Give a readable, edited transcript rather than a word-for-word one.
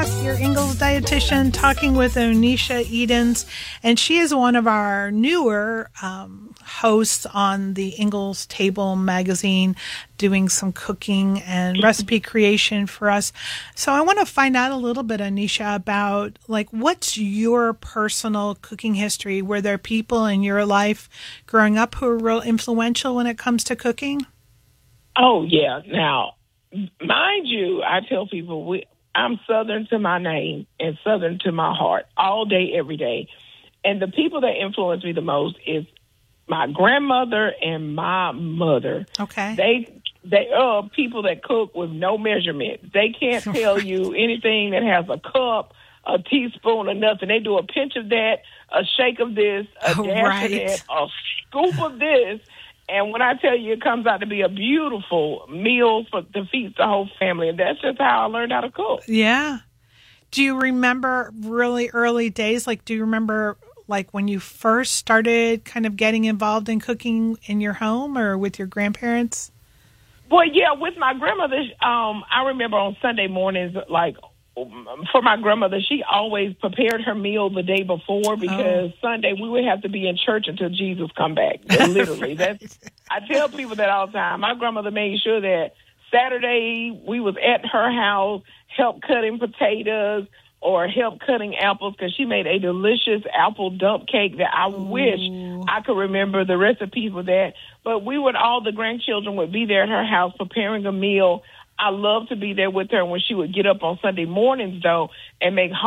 podcast, Your Ingalls Dietitian, talking with Onisha Edens, and she is one of our newer hosts on the Ingalls Table magazine, doing some cooking and recipe creation for us. So I want to find out a little bit, Onisha, about what's your personal cooking history? Were there people in your life growing up who were real influential when it comes to cooking? Oh, yeah. Now, mind you, I tell people I'm Southern to my name and Southern to my heart all day, every day. And the people that influence me the most is my grandmother and my mother. Okay. They are people that cook with no measurement. They can't tell you anything that has a cup, a teaspoon, or nothing. They do a pinch of that, a shake of this, a dash of that, a scoop of this. And when I tell you, it comes out to be a beautiful meal to feast the whole family. And that's just how I learned how to cook. Yeah. Do you remember really early days? Do you remember when you first started kind of getting involved in cooking in your home or with your grandparents? Well, yeah, with my grandmother, I remember on Sunday mornings, for my grandmother, she always prepared her meal the day before because Sunday we would have to be in church until Jesus come back. Literally, I tell people that all the time. My grandmother made sure that Saturday we was at her house, help cutting potatoes or help cutting apples because she made a delicious apple dump cake that I wish I could remember the recipes for that. But all the grandchildren would be there at her house preparing a meal. I love to be there with her when she would get up on Sunday mornings, though, and make